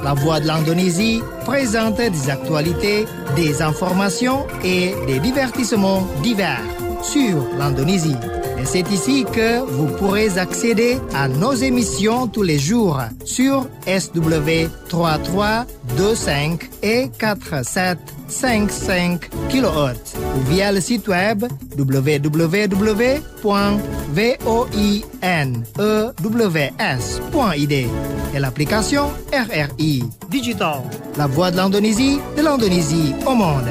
La Voix de l'Indonésie présente des actualités, des informations et des divertissements divers sur l'Indonésie. Et c'est ici que vous pourrez accéder à nos émissions tous les jours sur SW 3325 et 4755 kHz ou via le site web www.voinews.id et l'application RRI Digital. La Voix de l'Indonésie au monde.